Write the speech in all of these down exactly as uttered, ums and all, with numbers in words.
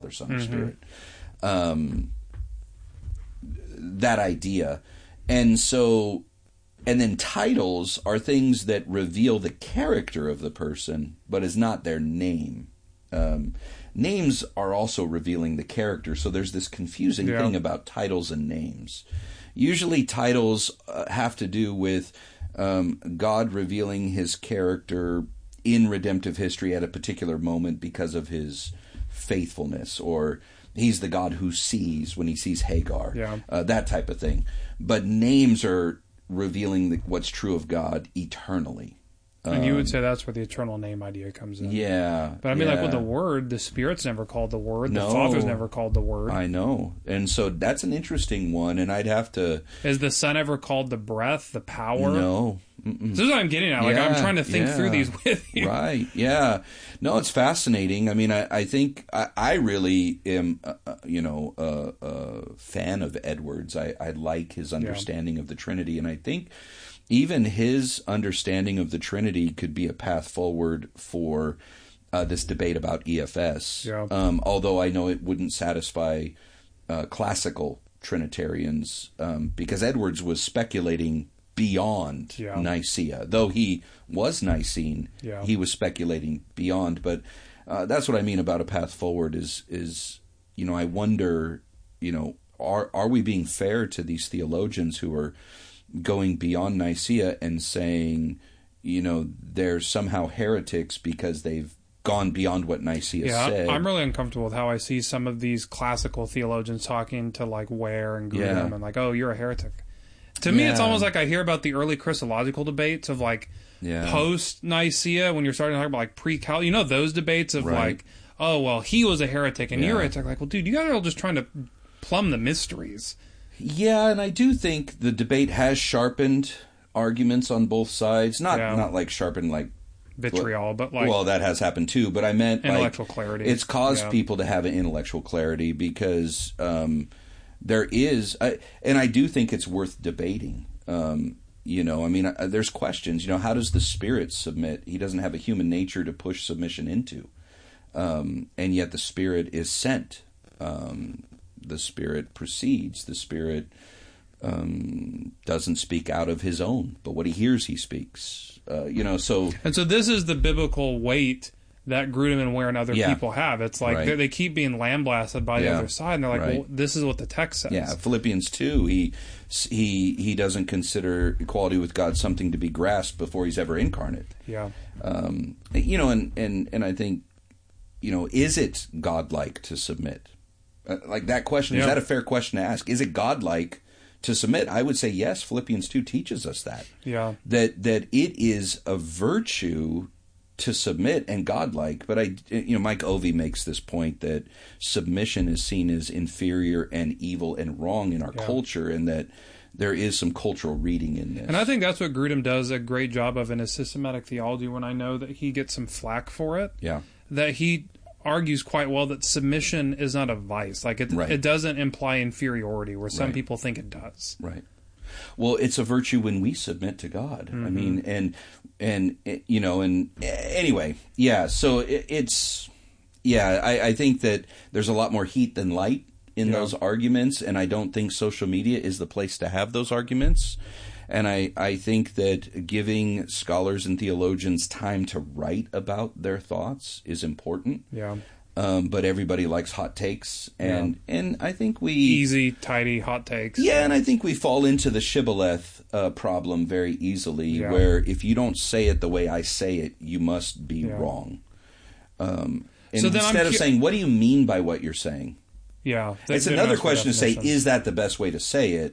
Father, Son, or mm-hmm. Spirit. Um, that idea. And so, and then titles are things that reveal the character of the person, but is not their name. Um, names are also revealing the character, so there's this confusing yeah. thing about titles and names. Usually titles uh, have to do with um, God revealing his character in redemptive history at a particular moment because of his faithfulness, or he's the God who sees when he sees Hagar, yeah. uh, that type of thing. But names are revealing the, what's true of God eternally. And you would Um, say that's where the eternal name idea comes in. Yeah. But I mean, yeah. like with the Word, the Spirit's never called the Word. No. The Father's never called the Word. I know. And so that's an interesting one, and I'd have to... Is the Son ever called the breath, the power? No. Mm-mm. This is what I'm getting at. Like, yeah, I'm trying to think yeah. through these with you. Right, yeah. No, it's fascinating. I mean, I, I think I, I really am, uh, you know, a uh, uh, fan of Edwards. I, I like his understanding yeah. of the Trinity, and I think... even his understanding of the Trinity could be a path forward for uh, this debate about E F S. Yeah. Um, although I know it wouldn't satisfy uh, classical Trinitarians, um, because Edwards was speculating beyond yeah. Nicaea. Though he was Nicene, yeah. he was speculating beyond. But uh, that's what I mean about a path forward is, is you know, I wonder, you know, are are we being fair to these theologians who are going beyond Nicaea and saying, you know, they're somehow heretics because they've gone beyond what Nicaea yeah, said. I'm really uncomfortable with how I see some of these classical theologians talking to like Ware and Grudem Yeah. and like, oh, you're a heretic. To me, Yeah. it's almost like I hear about the early Christological debates of like Yeah. post Nicaea when you're starting to talk about like pre-Cal. You know, those debates of Right. like, oh, well, he was a heretic and Yeah. you're a heretic. Like, well, dude, you guys are all just trying to plumb the mysteries. Yeah, and I do think the debate has sharpened arguments on both sides. Not Yeah. not like sharpened like Vitriol, but like well, that has happened too. But I meant intellectual like, clarity. It's caused Yeah. people to have an intellectual clarity because um, there is, I, and I do think it's worth debating. Um, you know, I mean, uh, there's questions. You know, how does the Spirit submit? He doesn't have a human nature to push submission into, um, and yet the Spirit is sent. Um, the Spirit proceeds. The Spirit um, doesn't speak out of his own, but what he hears, he speaks. Uh, you know, so and so this is the biblical weight that Grudem and Ware and other Yeah. people have. It's like Right. they, they keep being lambasted by the Yeah. other side, and they're like, Right. well, this is what the text says. yeah, Philippians two, he he he doesn't consider equality with God something to be grasped before he's ever incarnate. Yeah. Um, you know, and, and, and I think, you know, is it godlike to submit? Uh, like that question, Yeah. is that a fair question to ask? Is it godlike to submit? I would say yes. Philippians two teaches us that. Yeah. That that it is a virtue to submit and godlike. But I, you know, Mike Ovey makes this point that submission is seen as inferior and evil and wrong in our Yeah. culture, and that there is some cultural reading in this. And I think that's what Grudem does a great job of in his systematic theology, when I know that he gets some flack for it. yeah, That he argues quite well that submission is not a vice. Like it, Right. it doesn't imply inferiority, where some Right. people think it does. right. Well, it's a virtue when we submit to God. Mm-hmm. I mean, and and you know, and anyway, yeah. So it, it's yeah. I, I think that there's a lot more heat than light in Yeah. those arguments, and I don't think social media is the place to have those arguments. And I, I think that giving scholars and theologians time to write about their thoughts is important. Yeah. Um, but everybody likes hot takes, and and I think we Easy, tidy, hot takes. yeah, and I think we fall into the shibboleth uh, problem very easily, Yeah. where if you don't say it the way I say it, you must be Yeah. wrong. Um, and So then I'm instead of cu- saying, "What do you mean by what you're saying?" Yeah. It's They- they another mess with question to say, definitions. "Is that the best way to say it?"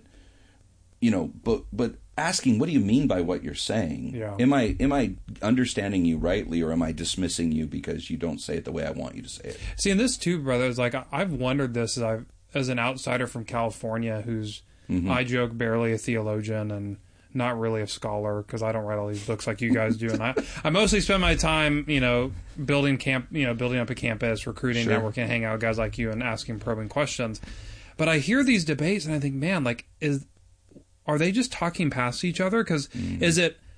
You know, but but asking, "What do you mean by what you're saying?" Yeah. Am I am I understanding you rightly, or am I dismissing you because you don't say it the way I want you to say it? See, and this too, brother, is like I- I've wondered this as I as an outsider from California, who's Mm-hmm. I joke barely a theologian and not really a scholar because I don't write all these books like you guys do, and I I mostly spend my time, you know, building camp, you know, building up a campus, recruiting, Sure. networking, hanging out with guys like you, and asking probing questions. But I hear these debates and I think, man, like, is are they just talking past each other? Because Mm. is it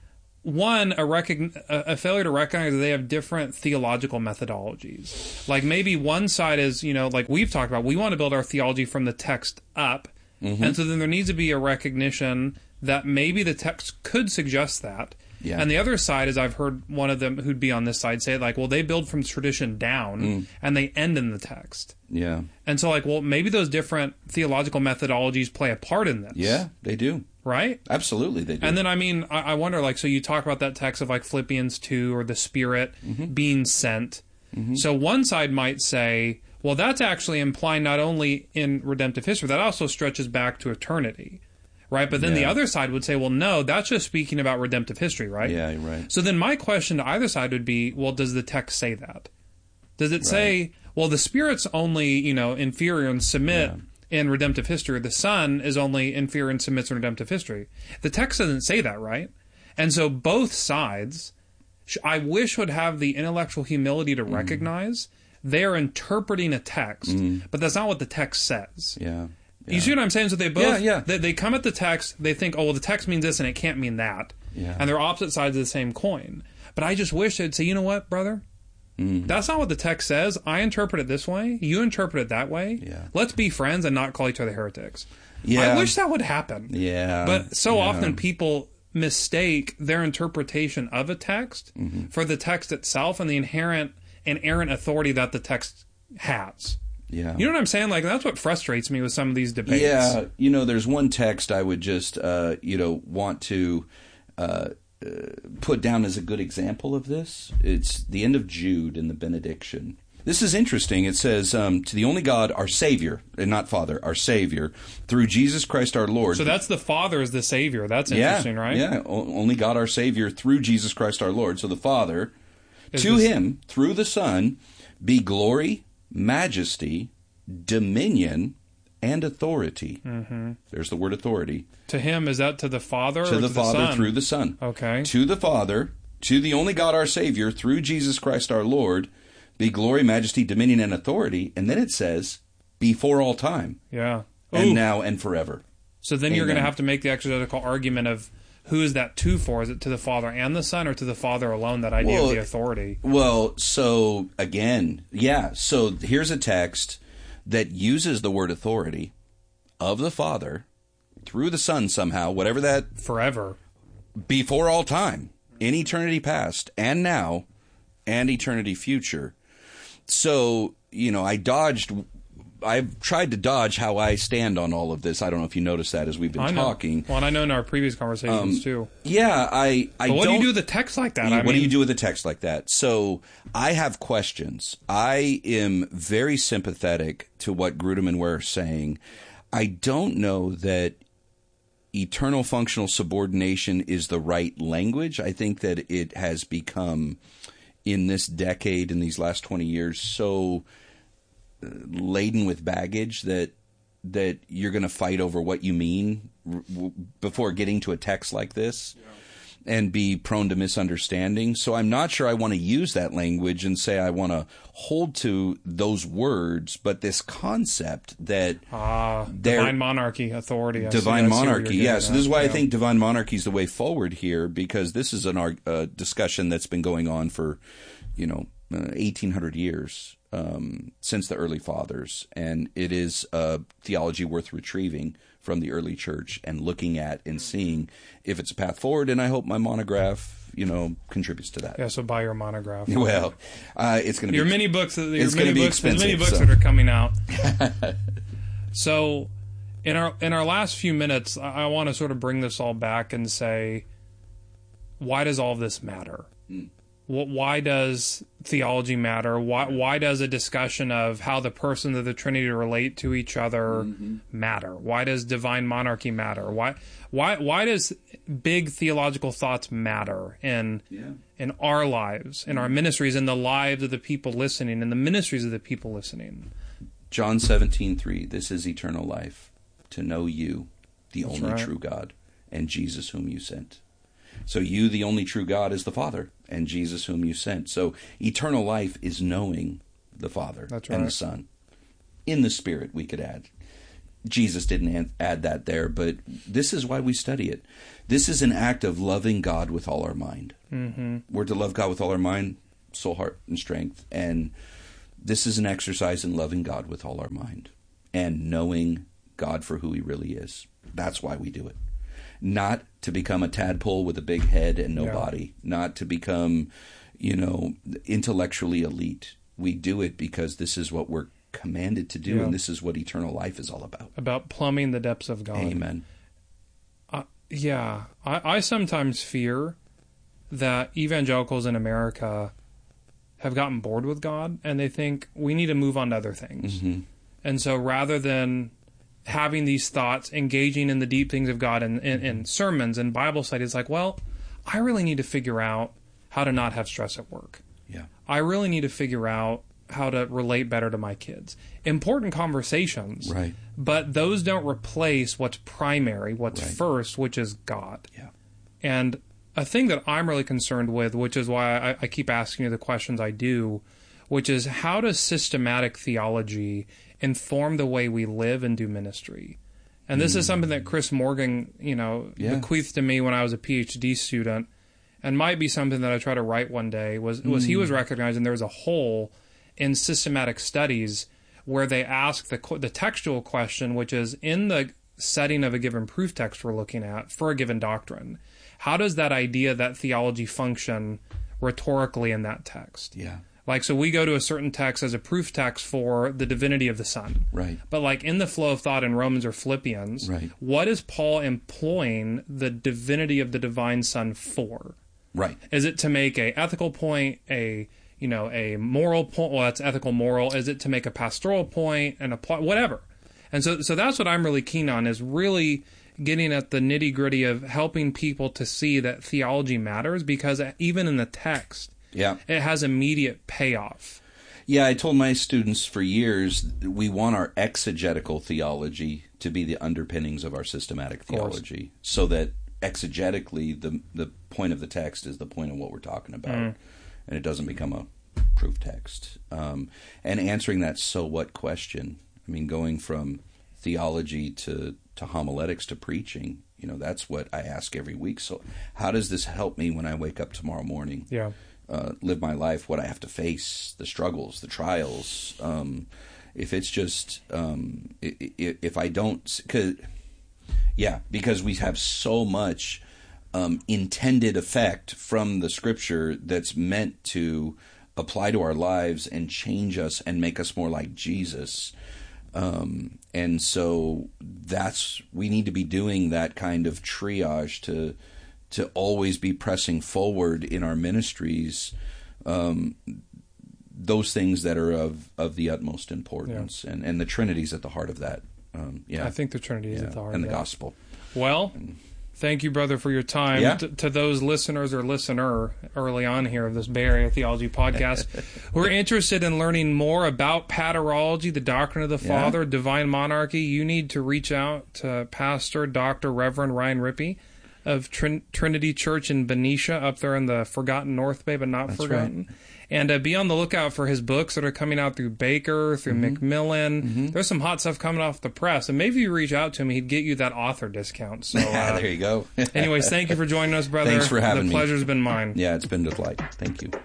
one, a, recogn- a failure to recognize that they have different theological methodologies. Like maybe one side is, you know, like we've talked about, we want to build our theology from the text up. Mm-hmm. And so then there needs to be a recognition that maybe the text could suggest that. Yeah. And the other side is I've heard one of them who'd be on this side say like, well, they build from tradition down mm. and they end in the text. Yeah. And so like, well, maybe those different theological methodologies play a part in this. Yeah, they do. Right? Absolutely, they do. And then, I mean, I, I wonder, like, so you talk about that text of, like, Philippians two or the Spirit mm-hmm. being sent. Mm-hmm. So one side might say, well, that's actually implying not only in redemptive history, that also stretches back to eternity. Right? But then yeah. the other side would say, well, no, that's just speaking about redemptive history, right? Yeah, you're right. So then my question to either side would be, well, does the text say that? Does it right. say, well, the Spirit's only, you know, inferior and submit... Yeah. in redemptive history, the Son is only inferior and submits in redemptive history. The text doesn't say that, right? And so both sides, I wish would have the intellectual humility to mm. recognize they're interpreting a text, mm. but that's not what the text says. Yeah. yeah. You see what I'm saying? So they both, yeah, yeah. They, they come at the text, they think, oh, well, the text means this and it can't mean that. Yeah. And they're opposite sides of the same coin. But I just wish they'd say, you know what, brother? Mm. That's not what the text says. I interpret it this way. You interpret it that way. Yeah. Let's be friends and not call each other heretics. Yeah. I wish that would happen. Yeah. But so yeah. often people mistake their interpretation of a text mm-hmm. for the text itself and the inherent inerrant authority that the text has. Yeah. You know what I'm saying? Like, that's what frustrates me with some of these debates. Yeah. You know, there's one text I would just, uh, you know, want to... Uh, Uh, put down as a good example of this. It's the end of Jude in the benediction. This is interesting. It says, um, to the only God, our Savior, and not Father, our Savior, through Jesus Christ our Lord. So that's the Father as the Savior. That's interesting, yeah, right? Yeah, o- only God our Savior through Jesus Christ our Lord. So the Father, is to this... Him, through the Son, be glory, majesty, dominion, and authority. Mm-hmm. There's the word authority. To Him, is that to the Father to or the to Father the Son? Through the Son. Okay. To the Father, to the only God our Savior, through Jesus Christ our Lord, be glory, majesty, dominion, and authority. And then it says, before all time. Yeah. And Ooh. Now and forever. So then Amen. You're going to have to make the exegetical argument of who is that to for? Is it to the Father and the Son, or to the Father alone, that idea well, of the authority? Well, so again, yeah. So here's a text that uses the word authority of the Father through the Son somehow, whatever that... Forever. Before all time, in eternity past, and now, and eternity future. So, you know, I dodged... I've tried to dodge how I stand on all of this. I don't know if you noticed that as we've been I know. talking. Well, and I know in our previous conversations, um, too. Yeah, I, I but what don't... do you do with a text like that? You, I what mean, do you do with a text like that? So, I have questions. I am very sympathetic to what Grudem and Ware are saying. I don't know that eternal functional subordination is the right language. I think that it has become, in this decade, in these last twenty years, so uh, laden with baggage that that you're going to fight over what you mean r- w- before getting to a text like this. Yeah. And be prone to misunderstanding. So I'm not sure I want to use that language and say I want to hold to those words, but this concept that... Ah, divine monarchy, authority. I divine see, monarchy, yeah. So this is why yeah. I think divine monarchy is the way forward here, because this is an uh, discussion that's been going on for, you know, uh, eighteen hundred years, um, since the early fathers. And it is a theology worth retrieving from the early church and looking at and seeing if it's a path forward. And I hope my monograph, you know, contributes to that. Yeah, so buy your monograph. Well, uh, it's going to be... Your mini books, your it's mini be books, there's many books so. that are coming out. So in our in our last few minutes, I, I want to sort of bring this all back and say, why does all of this matter? Mm. Why does theology matter? Why why does a discussion of how the persons of the Trinity relate to each other mm-hmm. matter? Why does divine monarchy matter? Why why why does big theological thoughts matter in yeah. in our lives, in our ministries, in the lives of the people listening, in the ministries of the people listening? John seventeen three. This is eternal life, to know you, the That's only right. true God, and Jesus whom you sent. So you, the only true God, is the Father, and Jesus whom you sent. So eternal life is knowing the Father That's and right. the Son. In the Spirit, we could add. Jesus didn't add that there, but this is why we study it. This is an act of loving God with all our mind. Mm-hmm. We're to love God with all our mind, soul, heart, and strength. And this is an exercise in loving God with all our mind and knowing God for who he really is. That's why we do it. Not to become a tadpole with a big head and no yeah. body. Not to become, you know, intellectually elite. We do it because this is what we're commanded to do, yeah. and this is what eternal life is all about. About plumbing the depths of God. Amen. Uh, yeah. I, I sometimes fear that evangelicals in America have gotten bored with God, and they think we need to move on to other things. Mm-hmm. And so rather than having these thoughts, engaging in the deep things of God in, in, in sermons and Bible study, it's like, well, I really need to figure out how to not have stress at work. Yeah. I really need to figure out how to relate better to my kids. Important conversations, right? But those don't replace what's primary, what's right. first, which is God. Yeah. And a thing that I'm really concerned with, which is why I, I keep asking you the questions I do, which is how does systematic theology inform the way we live and do ministry? And this mm. is something that Chris Morgan, you know, yeah. bequeathed to me when I was a PhD student, and might be something that I try to write one day, was, was mm. he was recognizing there was a hole in systematic studies where they ask the the textual question, which is in the setting of a given proof text we're looking at for a given doctrine, how does that idea, that theology function rhetorically in that text? Yeah. Like, so we go to a certain text as a proof text for the divinity of the Son. Right. But like in the flow of thought in Romans or Philippians, right. what is Paul employing the divinity of the divine Son for? Right. Is it to make a ethical point, a you know, a moral point? Well, that's ethical, moral. Is it to make a pastoral point and apply whatever? And so, so that's what I'm really keen on, is really getting at the nitty gritty of helping people to see that theology matters, because even in the text, yeah, it has immediate payoff. Yeah, I told my students for years, we want our exegetical theology to be the underpinnings of our systematic theology, so that exegetically the the point of the text is the point of what we're talking about. Mm. And it doesn't become a proof text. Um, and answering that so what question, I mean, going from theology to, to homiletics to preaching, you know, that's what I ask every week. So how does this help me when I wake up tomorrow morning? Yeah. Uh, live my life, what I have to face, the struggles, the trials. Um, if it's just, um, if I don't, cause, yeah, because we have so much Um, intended effect from the Scripture that's meant to apply to our lives and change us and make us more like Jesus. Um, and so that's, we need to be doing that kind of triage to to always be pressing forward in our ministries, um, those things that are of, of the utmost importance. Yeah. And, and the Trinity's at the heart of that. Um, yeah, I think the Trinity is yeah. at the heart and of the that. gospel. Well, thank you, brother, for your time. Yeah. T- to those listeners or listener early on here of this Bay Area Theology podcast who are interested in learning more about paterology, the doctrine of the Yeah. Father, divine monarchy, you need to reach out to Pastor Doctor Reverend Ryan Rippey of Trin- Trinity Church in Benicia, up there in the forgotten North Bay, but not That's forgotten. Right. And uh, be on the lookout for his books that are coming out through Baker, through mm-hmm. Macmillan. Mm-hmm. There's some hot stuff coming off the press. And maybe if you reach out to him, he'd get you that author discount. So uh, there you go. anyways, thank you for joining us, brother. Thanks for having me. me. The pleasure's been mine. Yeah, it's been a delight. Thank you.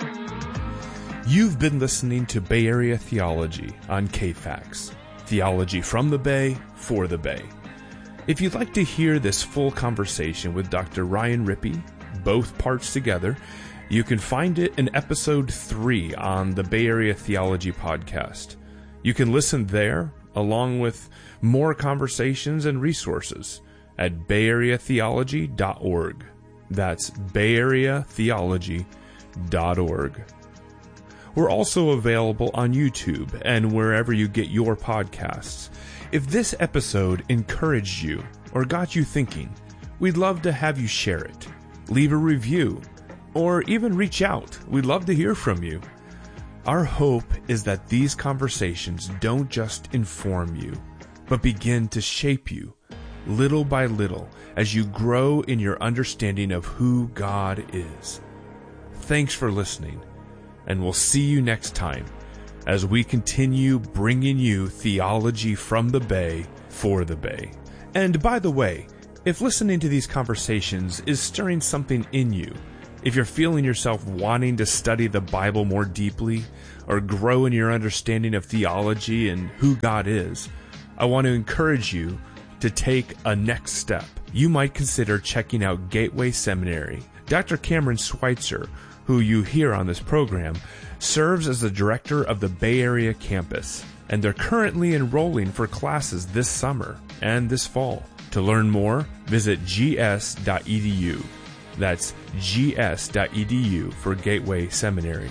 You've been listening to Bay Area Theology on K F A X. Theology from the Bay, for the Bay. If you'd like to hear this full conversation with Doctor Ryan Rippey, both parts together, you can find it in episode three on the Bay Area Theology podcast. You can listen there, along with more conversations and resources, at bay area theology dot org. That's bay area theology dot org. We're also available on YouTube and wherever you get your podcasts. If this episode encouraged you or got you thinking, we'd love to have you share it, leave a review, or even reach out. We'd love to hear from you. Our hope is that these conversations don't just inform you, but begin to shape you, little by little, as you grow in your understanding of who God is. Thanks for listening, and we'll see you next time as we continue bringing you theology from the Bay for the Bay. And by the way, if listening to these conversations is stirring something in you, if you're feeling yourself wanting to study the Bible more deeply or grow in your understanding of theology and who God is, I want to encourage you to take a next step. You might consider checking out Gateway Seminary. Doctor Cameron Schweitzer, who you hear on this program, serves as the director of the Bay Area campus, and they're currently enrolling for classes this summer and this fall. To learn more, visit g s dot e d u. That's g s dot e d u for Gateway Seminary.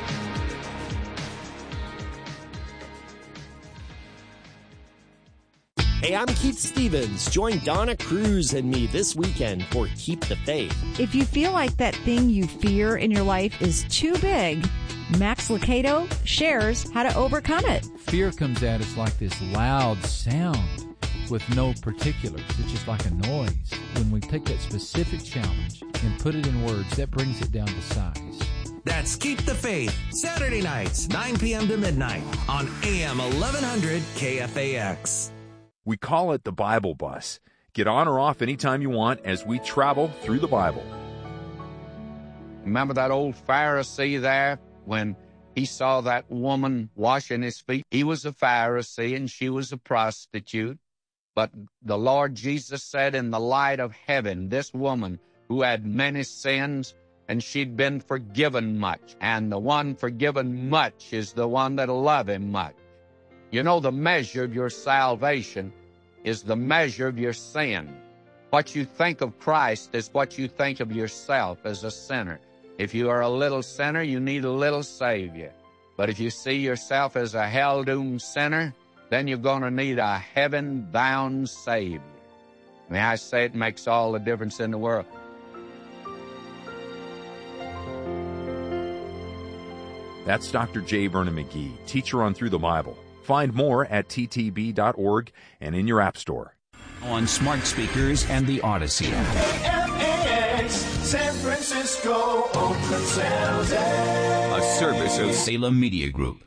Hey, I'm Keith Stevens. Join Donna Cruz and me this weekend for Keep the Faith. If you feel like that thing you fear in your life is too big, Max Lucado shares how to overcome it. Fear comes at us like this loud sound with no particulars. It's just like a noise. When we take that specific challenge and put it in words, that brings it down to size. That's Keep the Faith, Saturday nights, nine p.m. to midnight on A M eleven hundred K F A X. We call it the Bible Bus. Get on or off anytime you want as we travel through the Bible. Remember that old Pharisee there when he saw that woman washing his feet? He was a Pharisee and she was a prostitute. But the Lord Jesus said, in the light of heaven, this woman who had many sins, and she'd been forgiven much. And the one forgiven much is the one that'll love him much. You know, the measure of your salvation is the measure of your sin. What you think of Christ is what you think of yourself as a sinner. If you are a little sinner, you need a little Savior. But if you see yourself as a hell-doomed sinner, then you're going to need a heaven-bound Savior. May I say it makes all the difference in the world. That's Doctor J. Vernon McGee, teacher on Through the Bible. Find more at t t b dot org and in your app store. On smart speakers and the Odyssey app. K F A X, San Francisco, Oakland, San Jose. A service of Salem Media Group.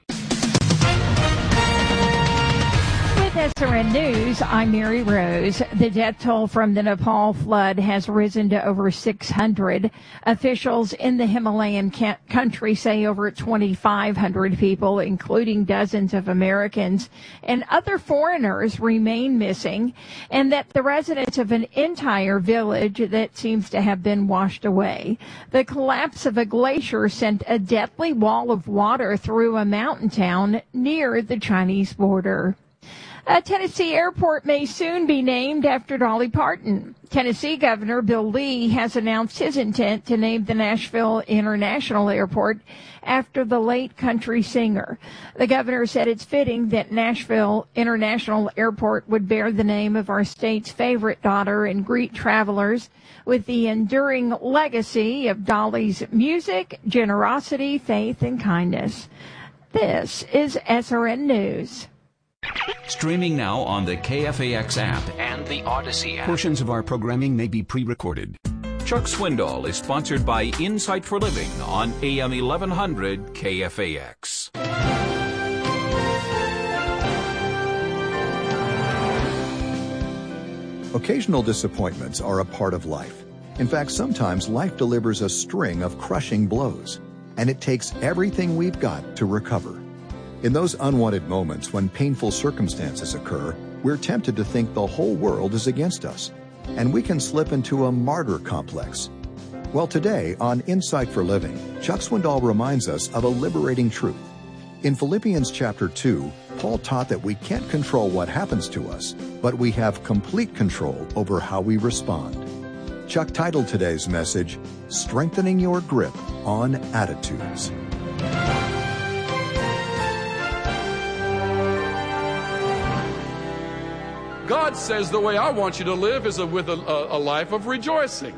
With S R N News, I'm Mary Rose. The death toll from the Nepal flood has risen to over six hundred. Officials in the Himalayan ca- country say over twenty-five hundred people, including dozens of Americans and other foreigners, remain missing, and that the residents of an entire village that seems to have been washed away. The collapse of a glacier sent a deadly wall of water through a mountain town near the Chinese border. A Tennessee airport may soon be named after Dolly Parton. Tennessee Governor Bill Lee has announced his intent to name the Nashville International Airport after the late country singer. The governor said it's fitting that Nashville International Airport would bear the name of our state's favorite daughter and greet travelers with the enduring legacy of Dolly's music, generosity, faith, and kindness. This is S R N News. Streaming now on the K F A X app and the Odyssey app. Portions of our programming may be pre-recorded. Chuck Swindoll is sponsored by Insight for Living on A M eleven hundred K F A X. Occasional disappointments are a part of life. In fact, sometimes life delivers a string of crushing blows, and it takes everything we've got to recover. In those unwanted moments when painful circumstances occur, we're tempted to think the whole world is against us, and we can slip into a martyr complex. Well, today on Insight for Living, Chuck Swindoll reminds us of a liberating truth. In Philippians chapter two, Paul taught that we can't control what happens to us, but we have complete control over how we respond. Chuck titled today's message, Strengthening Your Grip on Attitudes. God says the way I want you to live is a, with a, a life of rejoicing.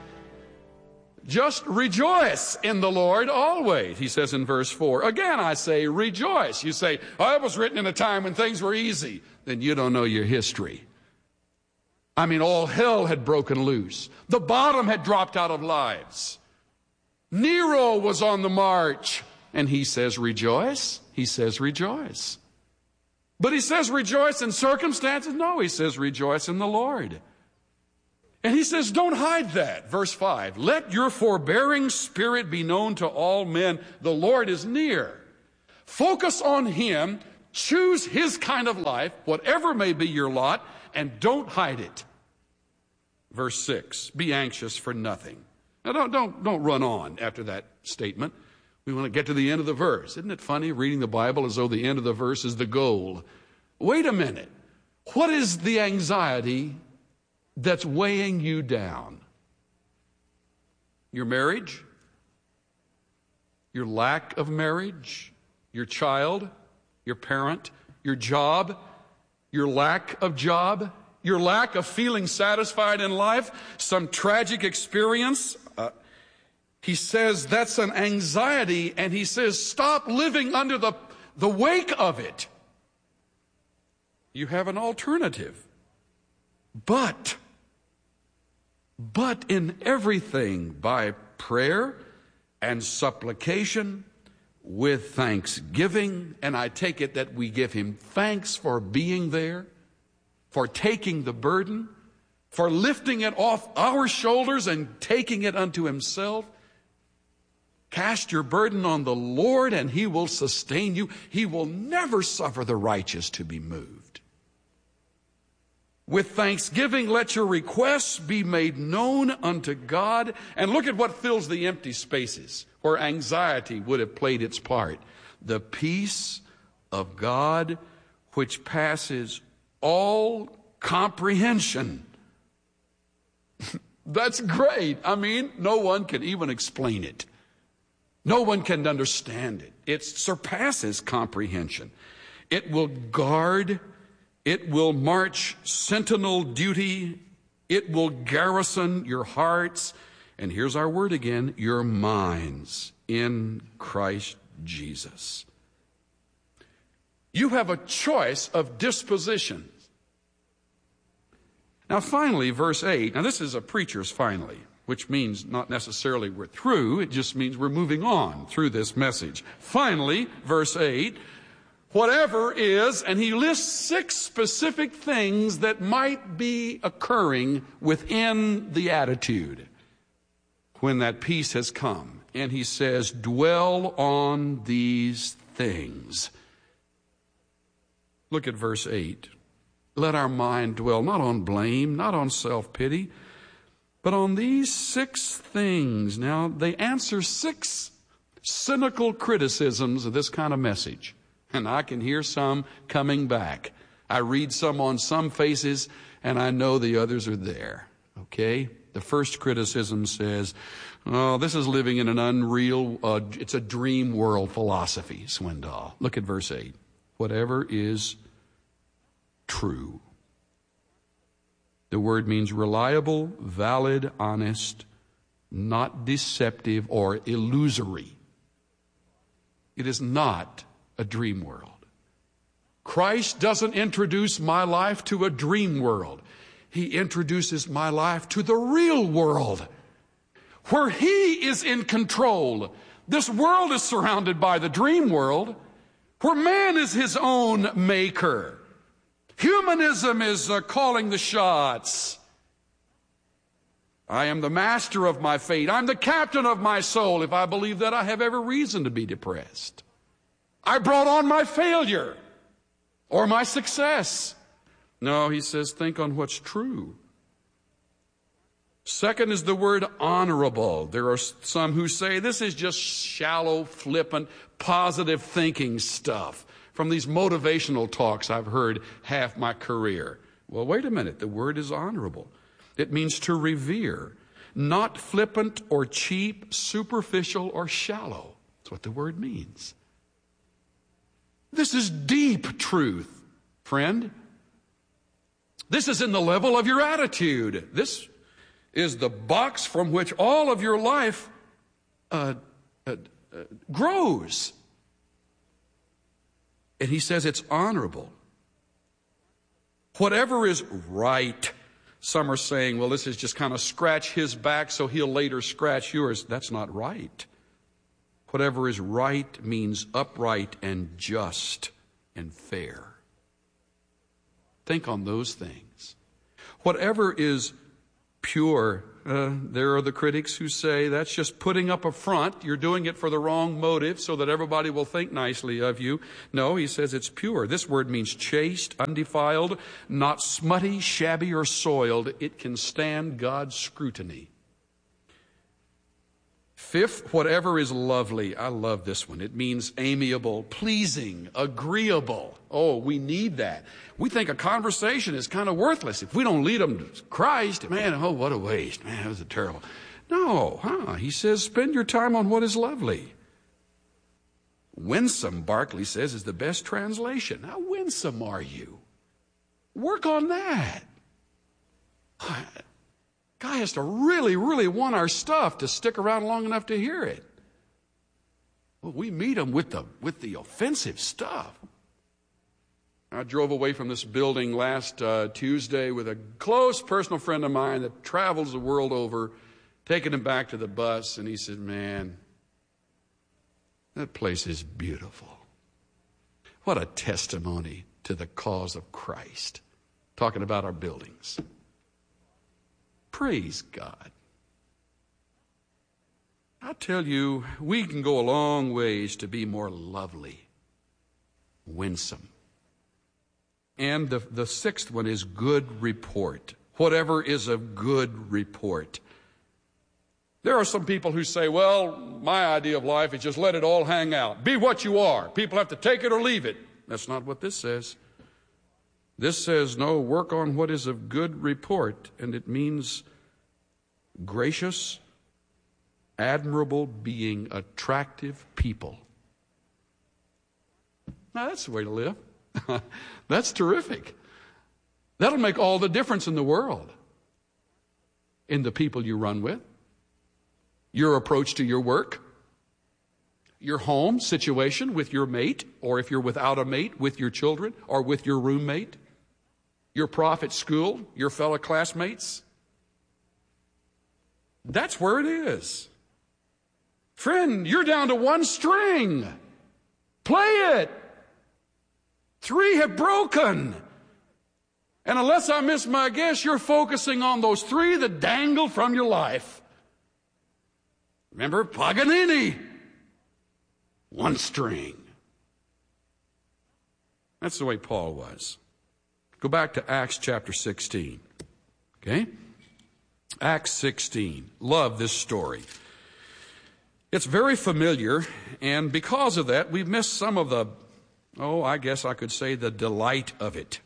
Just rejoice in the Lord always, he says in verse four. Again, I say rejoice. You say, oh, it was written in a time when things were easy. Then you don't know your history. I mean, all hell had broken loose. The bottom had dropped out of lives. Nero was on the march. And he says rejoice. He says rejoice. But he says rejoice in circumstances? No, he says rejoice in the Lord. And he says don't hide that. Verse five, let your forbearing spirit be known to all men. The Lord is near. Focus on him. Choose his kind of life, whatever may be your lot, and don't hide it. Verse six, be anxious for nothing. Now don't, don't, don't run on after that statement. We want to get to the end of the verse. Isn't it funny reading the Bible as though the end of the verse is the goal? Wait a minute. What is the anxiety that's weighing you down? Your marriage? Your lack of marriage? Your child? Your parent? Your job? Your lack of job? Your lack of feeling satisfied in life? Some tragic experience? Uh, He says that's an anxiety, and he says stop living under the, the wake of it. You have an alternative. But, but in everything by prayer and supplication with thanksgiving, and I take it that we give him thanks for being there, for taking the burden, for lifting it off our shoulders and taking it unto himself. Cast your burden on the Lord and he will sustain you. He will never suffer the righteous to be moved. With thanksgiving, let your requests be made known unto God. And look at what fills the empty spaces where anxiety would have played its part. The peace of God which passes all comprehension. That's great. I mean, no one can even explain it. No one can understand it. It surpasses comprehension. It will guard. It will march sentinel duty. It will garrison your hearts. And here's our word again, your minds in Christ Jesus. You have a choice of dispositions. Now finally, verse eight. Now this is a preacher's finally, which means not necessarily we're through. It just means we're moving on through this message. Finally, verse eight, whatever is, and he lists six specific things that might be occurring within the attitude when that peace has come. And he says, dwell on these things. Look at verse eight. Let our mind dwell not on blame, not on self-pity, but on these six things. Now, they answer six cynical criticisms of this kind of message. And I can hear some coming back. I read some on some faces, and I know the others are there. Okay? The first criticism says, oh, this is living in an unreal, uh, it's a dream world philosophy, Swindoll. Look at verse eight. Whatever is true. The word means reliable, valid, honest, not deceptive or illusory. It is not a dream world. Christ doesn't introduce my life to a dream world. He introduces my life to the real world, where he is in control. This world is surrounded by the dream world, where man is his own maker. Humanism is uh, calling the shots. I am the master of my fate. I'm the captain of my soul. If I believe that, I have every reason to be depressed. I brought on my failure or my success. No, he says, think on what's true. Second is the word honorable. There are some who say this is just shallow, flippant, positive thinking stuff from these motivational talks I've heard half my career. Well, wait a minute. The word is honorable. It means to revere, not flippant or cheap, superficial or shallow. That's what the word means. This is deep truth, friend. This is in the level of your attitude. This is the box from which all of your life uh, uh, uh, grows. And he says it's honorable. Whatever is right. Some are saying, well, this is just kind of scratch his back so he'll later scratch yours. That's not right. Whatever is right means upright and just and fair. Think on those things. Whatever is pure, uh, there are the critics who say that's just putting up a front. You're doing it for the wrong motive so that everybody will think nicely of you. No, he says it's pure. This word means chaste, undefiled, not smutty, shabby, or soiled. It can stand God's scrutiny. Fifth, whatever is lovely. I love this one. It means amiable, pleasing, agreeable. Oh, we need that. We think a conversation is kind of worthless. If we don't lead them to Christ, man, oh, what a waste. Man, that was a terrible. No, huh? He says, spend your time on what is lovely. Winsome, Barclay says, is the best translation. How winsome are you? Work on that. Guy has to really, really want our stuff to stick around long enough to hear it. Well, we meet them with the, with the offensive stuff. I drove away from this building last uh, Tuesday with a close personal friend of mine that travels the world over, taking him back to the bus, and he said, man, that place is beautiful. What a testimony to the cause of Christ. Talking about our buildings. Praise God. I tell you, we can go a long ways to be more lovely, winsome. And the, the sixth one is good report. Whatever is of good report. There are some people who say, well, my idea of life is just let it all hang out. Be what you are. People have to take it or leave it. That's not what this says. This says, no, work on what is of good report, and it means gracious, admirable being, attractive people. Now, that's the way to live. That's terrific. That'll make all the difference in the world in the people you run with, your approach to your work, your home situation with your mate, or if you're without a mate, with your children, or with your roommate, your prof at school, your fellow classmates. That's where it is. Friend, you're down to one string. Play it. Three have broken. And unless I miss my guess, you're focusing on those three that dangle from your life. Remember Paganini? One string. That's the way Paul was. Go back to Acts chapter sixteen. Okay? Acts sixteen. Love this story. It's very familiar, and because of that, we've missed some of the, oh, I guess I could say the delight of it.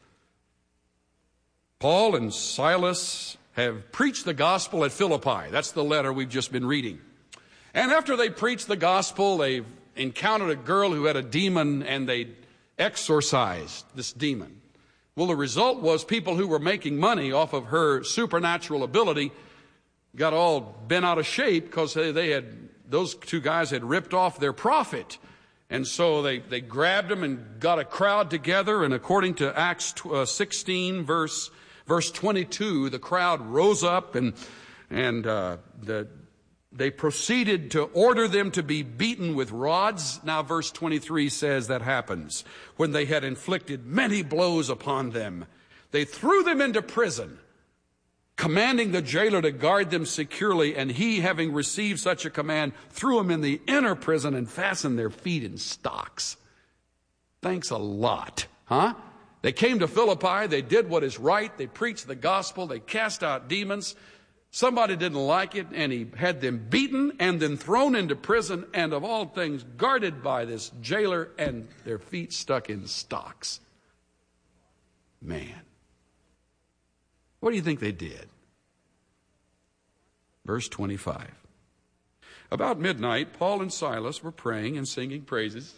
Paul and Silas have preached the gospel at Philippi. That's the letter we've just been reading. And after they preached the gospel, they encountered a girl who had a demon, and they exorcised this demon. Well, the result was people who were making money off of her supernatural ability got all bent out of shape because they had, those two guys had ripped off their prophet. And so they, they grabbed him and got a crowd together. And according to Acts sixteen, verse, verse twenty-two, the crowd rose up and, and uh, the, they proceeded to order them to be beaten with rods. Now, verse twenty-three says that happens. When they had inflicted many blows upon them, they threw them into prison, commanding the jailer to guard them securely. And he, having received such a command, threw them in the inner prison and fastened their feet in stocks. Thanks a lot, huh? They came to Philippi. They did what is right. They preached the gospel. They cast out demons. Somebody didn't like it, and he had them beaten and then thrown into prison, and of all things, guarded by this jailer and their feet stuck in stocks. Man. What do you think they did? Verse twenty-five. About midnight, Paul and Silas were praying and singing praises.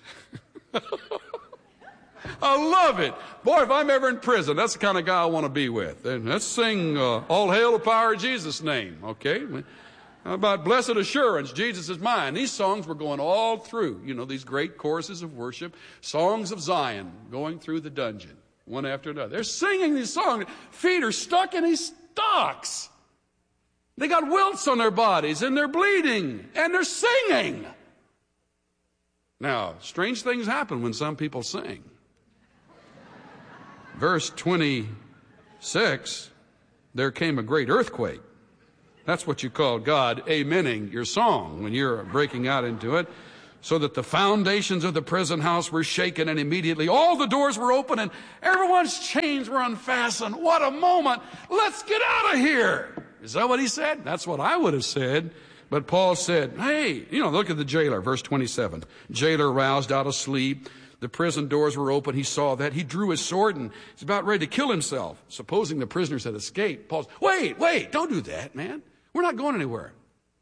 I love it. Boy, if I'm ever in prison, that's the kind of guy I want to be with. And let's sing uh, All Hail the Power of Jesus' Name, okay? How about Blessed Assurance, Jesus is Mine? These songs were going all through, you know, these great choruses of worship, songs of Zion going through the dungeon, one after another. They're singing these songs. Feet are stuck in these stocks. They got welts on their bodies, and they're bleeding, and they're singing. Now, strange things happen when some people sing. Verse twenty-six, there came a great earthquake. That's what you call God amening your song when you're breaking out into it. So that the foundations of the prison house were shaken, and immediately all the doors were open and everyone's chains were unfastened. What a moment. Let's get out of here. Is that what he said? That's what I would have said. But Paul said, hey, you know, look at the jailer, verse twenty-seven. Jailer roused out of sleep. The prison doors were open. He saw that. He drew his sword and he's about ready to kill himself, supposing the prisoners had escaped. Paul said, wait, wait, don't do that, man. We're not going anywhere.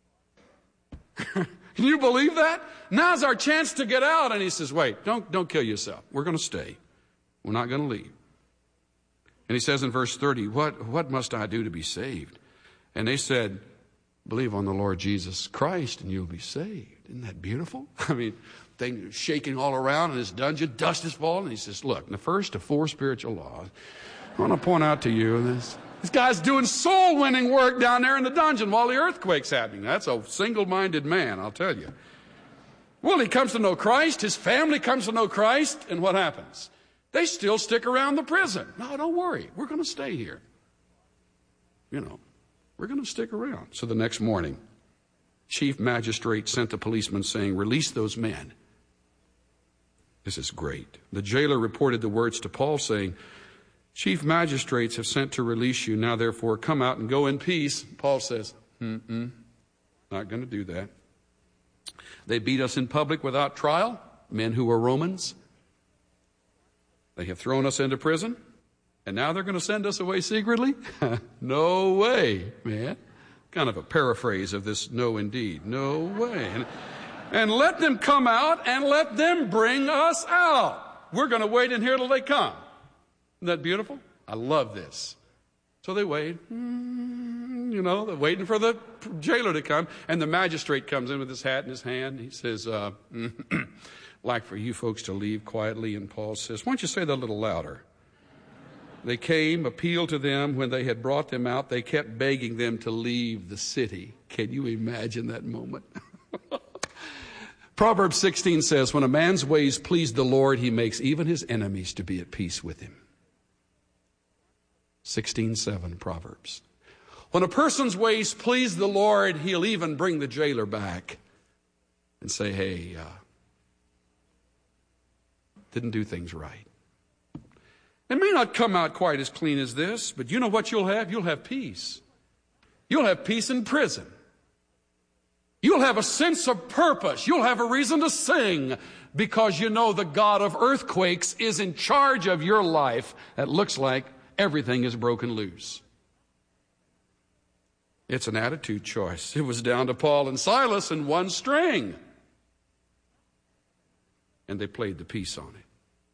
Can you believe that? Now's our chance to get out. And he says, wait, don't, don't kill yourself. We're going to stay. We're not going to leave. And he says in verse thirty, what, what must I do to be saved? And they said, believe on the Lord Jesus Christ and you'll be saved. Isn't that beautiful? I mean, things shaking all around in this dungeon, dust is falling. And he says, look, the first of four spiritual laws, I want to point out to you this. This guy's doing soul-winning work down there in the dungeon while the earthquake's happening. That's a single-minded man, I'll tell you. Well, he comes to know Christ. His family comes to know Christ. And what happens? They still stick around the prison. No, don't worry. We're going to stay here. You know, we're going to stick around. So the next morning, chief magistrate sent the policeman saying, release those men. This is great. The jailer reported the words to Paul saying, chief magistrates have sent to release you. Now, therefore, come out and go in peace. Paul says, mm-mm, not going to do that. They beat us in public without trial, men who are Romans. They have thrown us into prison, and now they're going to send us away secretly? No way, man. Kind of a paraphrase of this no indeed. No way. And, and let them come out and let them bring us out. We're going to wait in here till they come. Isn't that beautiful? I love this. So they wait, you know, they're waiting for the jailer to come. And the magistrate comes in with his hat in his hand. He says, uh, like for you folks to leave quietly. And Paul says, why don't you say that a little louder? They came, appealed to them. When they had brought them out, they kept begging them to leave the city. Can you imagine that moment? Proverbs sixteen says, when a man's ways please the Lord, he makes even his enemies to be at peace with him. sixteen seven, Proverbs. When a person's ways please the Lord, he'll even bring the jailer back and say, hey, uh, didn't do things right. It may not come out quite as clean as this, but you know what you'll have? You'll have peace. You'll have peace in prison. You'll have a sense of purpose. You'll have a reason to sing because you know the God of earthquakes is in charge of your life. That looks like everything is broken loose. It's an attitude choice. It was down to Paul and Silas in one string. And they played the piece on it.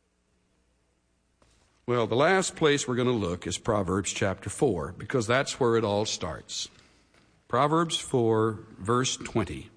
Well, the last place we're going to look is Proverbs chapter four, because that's where it all starts. Proverbs four, verse twenty.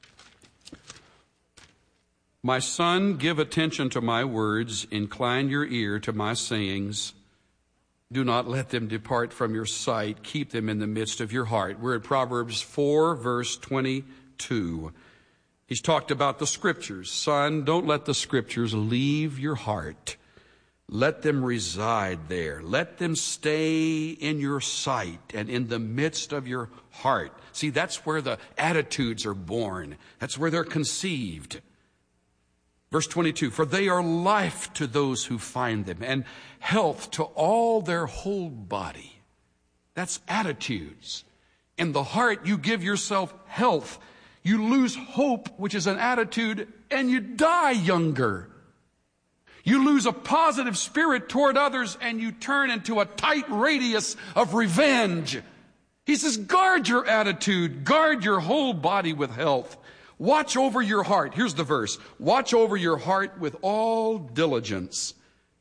My son, give attention to my words, incline your ear to my sayings. Do not let them depart from your sight. Keep them in the midst of your heart. We're at Proverbs four, verse twenty-two. He's talked about the scriptures. Son, don't let the scriptures leave your heart. Let them reside there. Let them stay in your sight and in the midst of your heart. See, that's where the attitudes are born. That's where they're conceived. Verse twenty-two, for they are life to those who find them and health to all their whole body. That's attitudes. In the heart, you give yourself health. You lose hope, which is an attitude, and you die younger. You lose a positive spirit toward others, and you turn into a tight radius of revenge. He says, guard your attitude. Guard your whole body with health. Watch over your heart. Here's the verse. Watch over your heart with all diligence,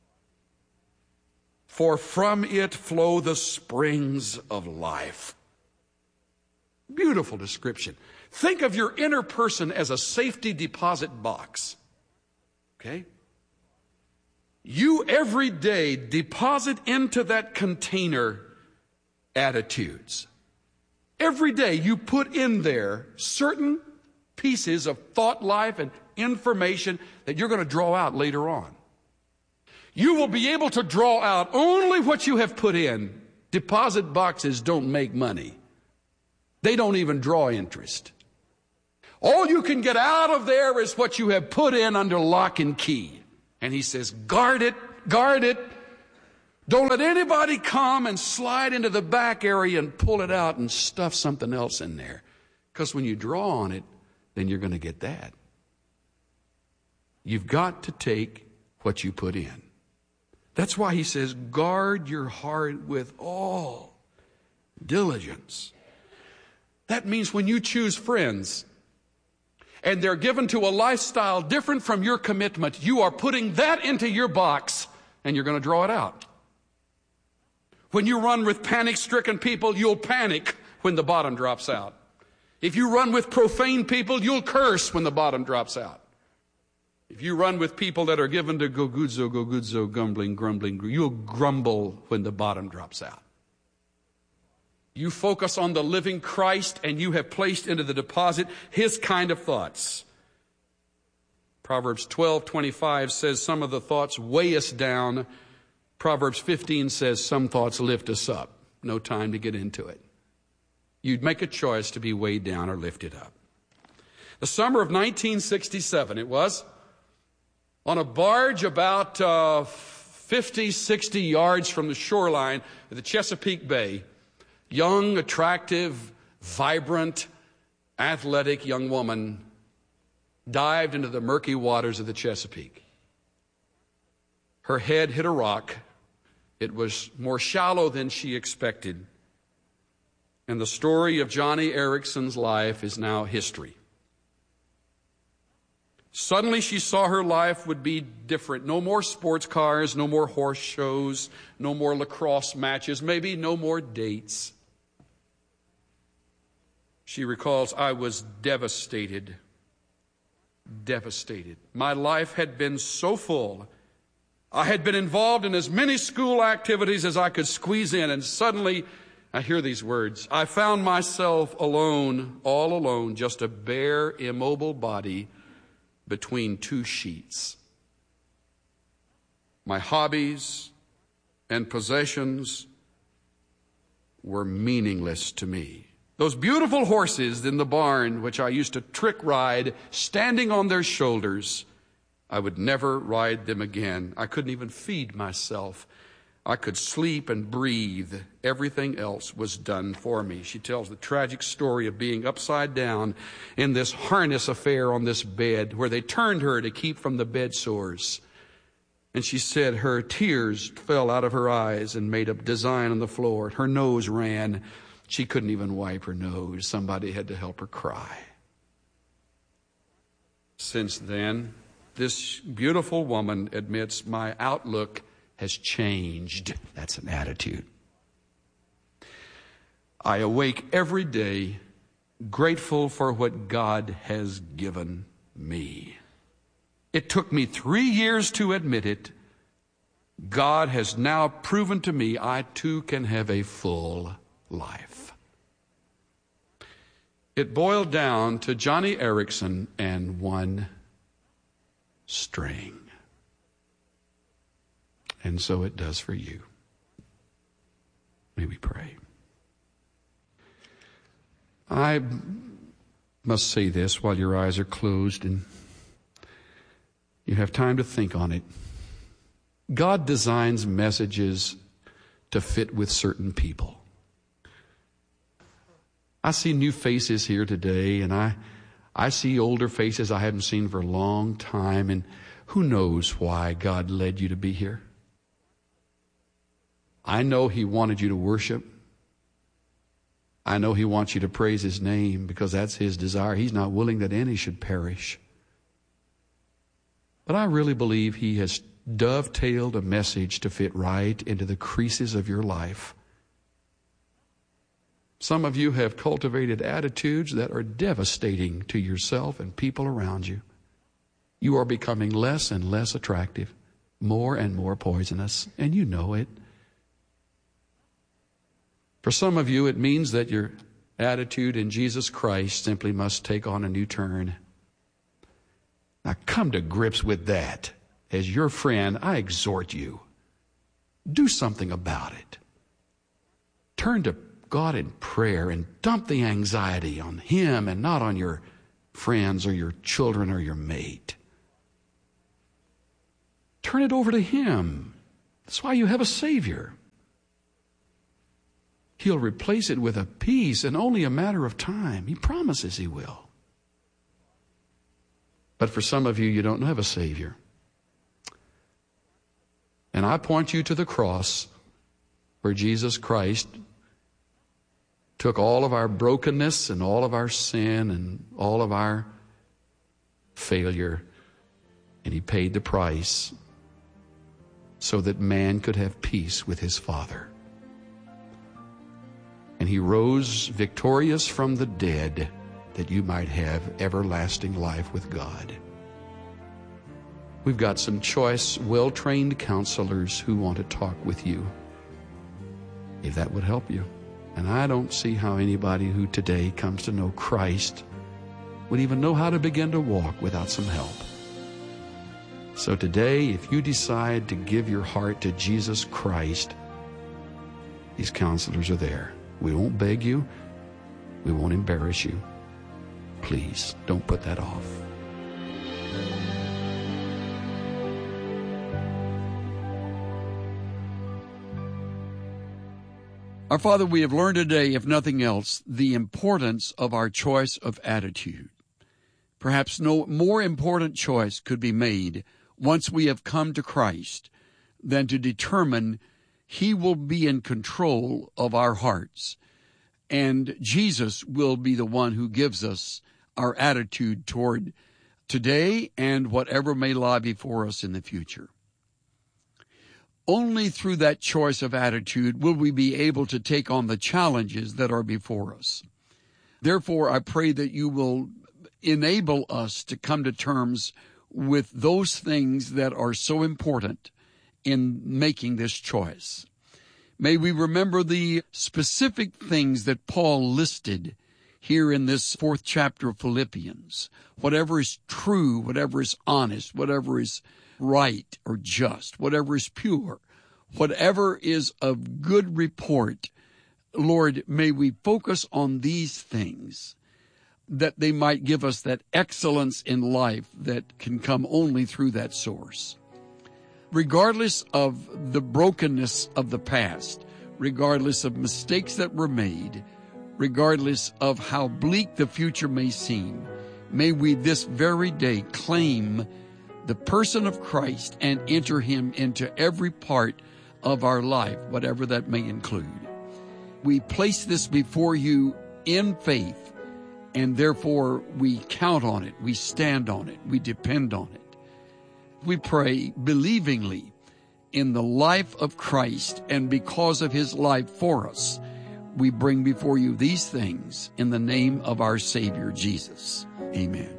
for from it flow the springs of life. Beautiful description. Think of your inner person as a safety deposit box. Okay? You every day deposit into that container attitudes. Every day you put in there certain pieces of thought life and information that you're going to draw out later on. You will be able to draw out only what you have put in. Deposit boxes don't make money. They don't even draw interest. All you can get out of there is what you have put in under lock and key. And he says, guard it, guard it. Don't let anybody come and slide into the back area and pull it out and stuff something else in there. Because when you draw on it, then you're going to get that. You've got to take what you put in. That's why he says, guard your heart with all diligence. That means when you choose friends and they're given to a lifestyle different from your commitment, you are putting that into your box and you're going to draw it out. When you run with panic-stricken people, you'll panic when the bottom drops out. If you run with profane people, you'll curse when the bottom drops out. If you run with people that are given to gogudzo, gogudzo, grumbling, grumbling, you'll grumble when the bottom drops out. You focus on the living Christ and you have placed into the deposit his kind of thoughts. Proverbs twelve twenty-five says some of the thoughts weigh us down. Proverbs fifteen says some thoughts lift us up. No time to get into it. You'd make a choice to be weighed down or lifted up. The summer of nineteen sixty-seven, it was, on a barge about uh, fifty, sixty yards from the shoreline of the Chesapeake Bay, young, attractive, vibrant, athletic young woman dived into the murky waters of the Chesapeake. Her head hit a rock. It was more shallow than she expected. And the story of Johnny Erickson's life is now history. Suddenly she saw her life would be different. No more sports cars, no more horse shows, no more lacrosse matches, maybe no more dates. She recalls, I was devastated. Devastated. My life had been so full. I had been involved in as many school activities as I could squeeze in, and suddenly I hear these words. I found myself alone, all alone, just a bare, immobile body between two sheets. My hobbies and possessions were meaningless to me. Those beautiful horses in the barn, which I used to trick ride, standing on their shoulders, I would never ride them again. I couldn't even feed myself. I could sleep and breathe. Everything else was done for me. She tells the tragic story of being upside down in this harness affair on this bed where they turned her to keep from the bed sores. And she said her tears fell out of her eyes and made a design on the floor. Her nose ran. She couldn't even wipe her nose. Somebody had to help her cry. Since then, this beautiful woman admits my outlook has changed. That's an attitude. I awake every day grateful for what God has given me. It took me three years to admit it. God has now proven to me I too can have a full life. It boiled down to Johnny Erickson and one string. And so it does for you. May we pray. I must say this while your eyes are closed and you have time to think on it. God designs messages to fit with certain people. I see new faces here today, and I, I see older faces I haven't seen for a long time, and who knows why God led you to be here. I know He wanted you to worship. I know He wants you to praise His name because that's His desire. He's not willing that any should perish. But I really believe He has dovetailed a message to fit right into the creases of your life. Some of you have cultivated attitudes that are devastating to yourself and people around you. You are becoming less and less attractive, more and more poisonous, and you know it. For some of you, it means that your attitude in Jesus Christ simply must take on a new turn. Now come to grips with that as your friend, I exhort you, do something about it. Turn to God in prayer and dump the anxiety on Him and not on your friends or your children or your mate. Turn it over to Him. That's why you have a Savior. He'll replace it with a peace in only a matter of time. He promises He will. But for some of you, you don't have a Savior. And I point you to the cross where Jesus Christ took all of our brokenness and all of our sin and all of our failure, and He paid the price so that man could have peace with his Father. And He rose victorious from the dead that you might have everlasting life with God. We've got some choice, well-trained counselors who want to talk with you, if that would help you. And I don't see how anybody who today comes to know Christ would even know how to begin to walk without some help. So today, if you decide to give your heart to Jesus Christ, these counselors are there. We won't beg you. We won't embarrass you. Please, don't put that off. Our Father, we have learned today, if nothing else, the importance of our choice of attitude. Perhaps no more important choice could be made once we have come to Christ than to determine He will be in control of our hearts, and Jesus will be the one who gives us our attitude toward today and whatever may lie before us in the future. Only through that choice of attitude will we be able to take on the challenges that are before us. Therefore, I pray that you will enable us to come to terms with those things that are so important in making this choice. May we remember the specific things that Paul listed here in this fourth chapter of Philippians. Whatever is true, whatever is honest, whatever is right or just, whatever is pure, whatever is of good report, Lord, may we focus on these things, that they might give us that excellence in life that can come only through that source. Regardless of the brokenness of the past, regardless of mistakes that were made, regardless of how bleak the future may seem, may we this very day claim the person of Christ and enter Him into every part of our life, whatever that may include. We place this before you in faith, and therefore we count on it, we stand on it, we depend on it. We pray believingly in the life of Christ, and because of His life for us, we bring before you these things in the name of our Savior, Jesus. Amen.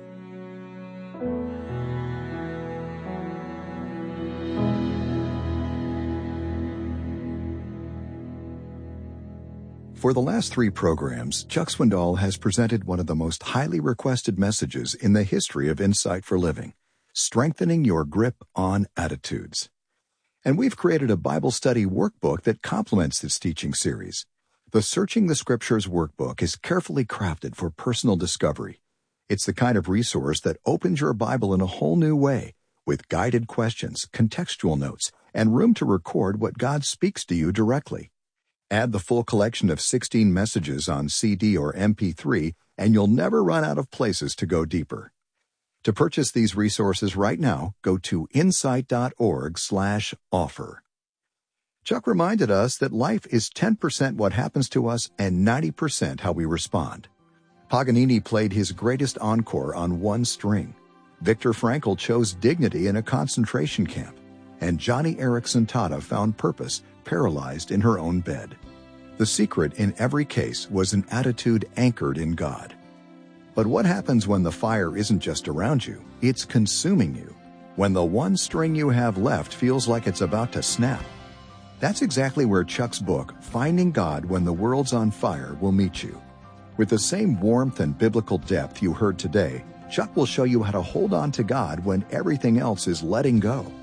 For the last three programs, Chuck Swindoll has presented one of the most highly requested messages in the history of Insight for Living, Strengthening Your Grip on Attitudes. And we've created a Bible study workbook that complements this teaching series. The Searching the Scriptures workbook is carefully crafted for personal discovery. It's the kind of resource that opens your Bible in a whole new way, with guided questions, contextual notes, and room to record what God speaks to you directly. Add the full collection of sixteen messages on C D or M P three, and you'll never run out of places to go deeper. To purchase these resources right now, go to insight.org slash offer. Chuck reminded us that life is ten percent what happens to us and ninety percent how we respond. Paganini played his greatest encore on one string. Viktor Frankl chose dignity in a concentration camp. And Johnny Erickson Tada found purpose paralyzed in her own bed. The secret in every case was an attitude anchored in God. But what happens when the fire isn't just around you, it's consuming you? When the one string you have left feels like it's about to snap? That's exactly where Chuck's book, Finding God When the World's on Fire, will meet you. With the same warmth and biblical depth you heard today, Chuck will show you how to hold on to God when everything else is letting go.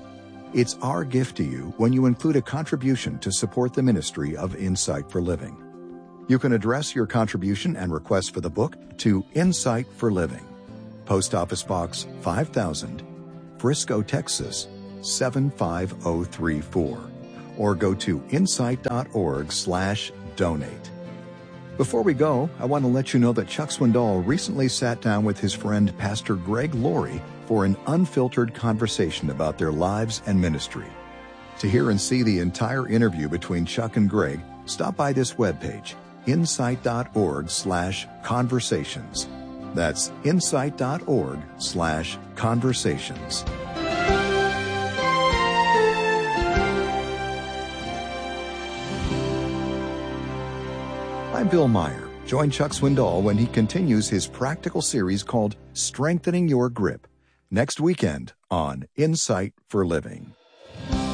It's our gift to you when you include a contribution to support the ministry of Insight for Living. You can address your contribution and request for the book to Insight for Living, Post Office Box five thousand, Frisco, Texas seven five zero three four, or go to insight.org slash donate. Before we go, I want to let you know that Chuck Swindoll recently sat down with his friend Pastor Greg Laurie for an unfiltered conversation about their lives and ministry. To hear and see the entire interview between Chuck and Greg, stop by this webpage, insight.org slash conversations. That's insight.org slash conversations. I'm Bill Meyer. Join Chuck Swindoll when he continues his practical series called Strengthening Your Grip next weekend on Insight for Living.